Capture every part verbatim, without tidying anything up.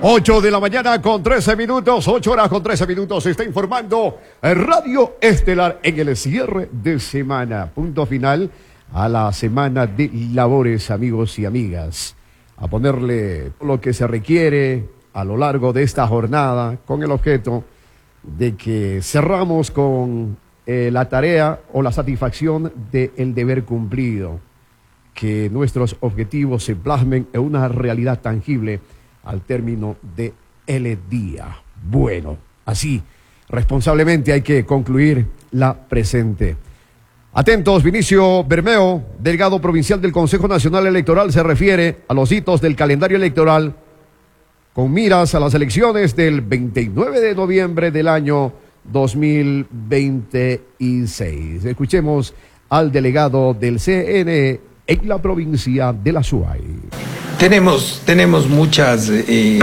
ocho de la mañana con trece minutos, ocho horas con trece minutos, se está informando Radio Estelar en el cierre de semana. Punto final a la semana de labores, amigos y amigas. A ponerle lo que se requiere a lo largo de esta jornada con el objeto de que cerramos con eh, la tarea o la satisfacción del deber cumplido. Que nuestros objetivos se plasmen en una realidad tangible al término de el día. Bueno, así, responsablemente hay que concluir la presente. Atentos, Vinicio Bermeo, delegado provincial del Consejo Nacional Electoral, se refiere a los hitos del calendario electoral con miras a las elecciones del veintinueve de noviembre del año dos mil veintiséis. Escuchemos al delegado del C N E en la provincia de la Suay. Tenemos, tenemos muchas, eh,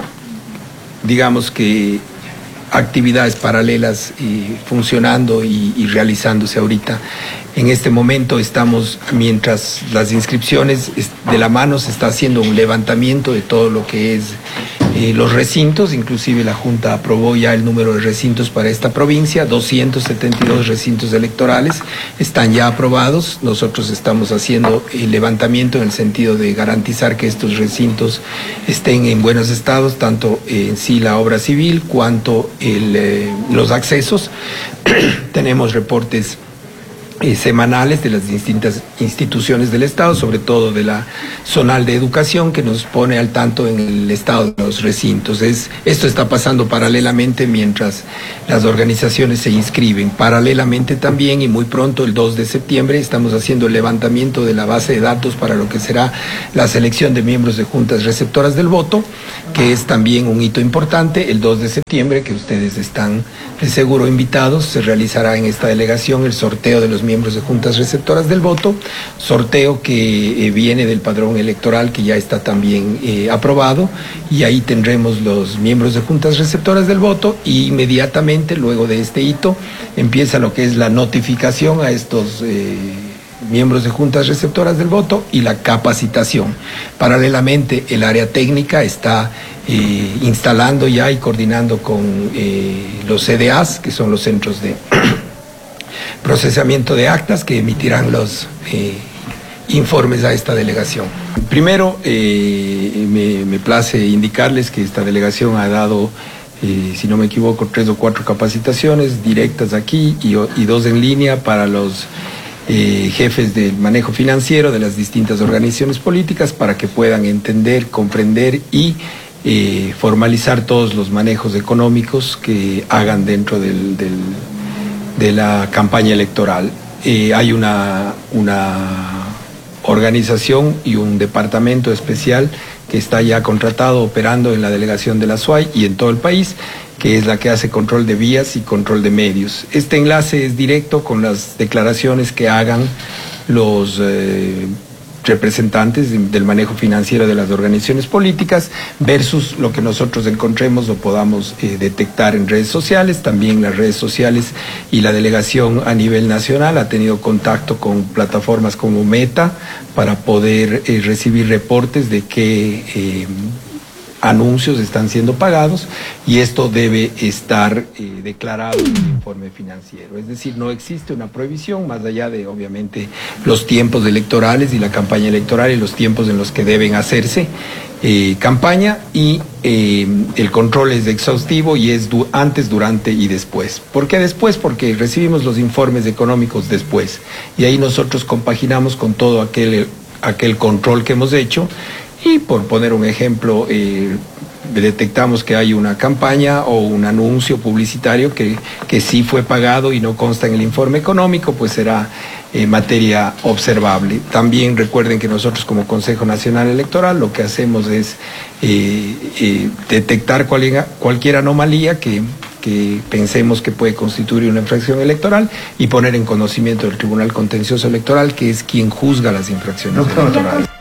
digamos que, actividades paralelas eh, funcionando y, y realizándose ahorita. En este momento estamos, mientras las inscripciones de la mano, se está haciendo un levantamiento de todo lo que es eh, los recintos. Inclusive la Junta aprobó ya el número de recintos para esta provincia, doscientos setenta y dos recintos electorales están ya aprobados. Nosotros estamos haciendo el levantamiento en el sentido de garantizar que estos recintos estén en buenos estados, tanto en sí la obra civil cuanto el, eh, los accesos. Tenemos reportes Eh, semanales de las distintas instituciones del Estado, sobre todo de la zonal de educación, que nos pone al tanto en el estado de los recintos. Es, esto está pasando paralelamente mientras las organizaciones se inscriben. Paralelamente también, y muy pronto, el dos de septiembre, estamos haciendo el levantamiento de la base de datos para lo que será la selección de miembros de juntas receptoras del voto, que es también un hito importante. El dos de septiembre, que ustedes están de seguro invitados, se realizará en esta delegación el sorteo de los miembros de juntas receptoras del voto, sorteo que eh, viene del padrón electoral que ya está también eh, aprobado, y ahí tendremos los miembros de juntas receptoras del voto, y inmediatamente luego de este hito empieza lo que es la notificación a estos eh, miembros de juntas receptoras del voto y la capacitación. Paralelamente, el área técnica está eh, instalando ya y coordinando con eh, los C D As, que son los centros de procesamiento de actas, que emitirán los eh, informes a esta delegación. Primero, eh, me, me place indicarles que esta delegación ha dado, eh, si no me equivoco, tres o cuatro capacitaciones directas aquí y, y dos en línea para los eh, jefes del manejo financiero de las distintas organizaciones políticas, para que puedan entender, comprender y eh, formalizar todos los manejos económicos que hagan dentro del, del de la campaña electoral. Eh, hay una, una organización y un departamento especial que está ya contratado, operando en la delegación de la Suay y en todo el país, que es la que hace control de vías y control de medios. Este enlace es directo con las declaraciones que hagan los eh, representantes del manejo financiero de las organizaciones políticas versus lo que nosotros encontremos o podamos eh, detectar en redes sociales. También las redes sociales y la delegación a nivel nacional ha tenido contacto con plataformas como Meta para poder eh, recibir reportes de qué eh, anuncios están siendo pagados, y esto debe estar eh, declarado en el informe financiero. Es decir, no existe una prohibición más allá de, obviamente, los tiempos electorales y la campaña electoral y los tiempos en los que deben hacerse eh, campaña, y eh, el control es exhaustivo y es du- antes, durante y después. ¿Por qué después? Porque recibimos los informes económicos después, y ahí nosotros compaginamos con todo aquel, aquel control que hemos hecho. Y por poner un ejemplo, eh, detectamos que hay una campaña o un anuncio publicitario que, que sí fue pagado y no consta en el informe económico, pues será eh, materia observable. También recuerden que nosotros, como Consejo Nacional Electoral, lo que hacemos es eh, eh, detectar cual, cualquier anomalía que, que pensemos que puede constituir una infracción electoral y poner en conocimiento del Tribunal Contencioso Electoral, que es quien juzga las infracciones electorales.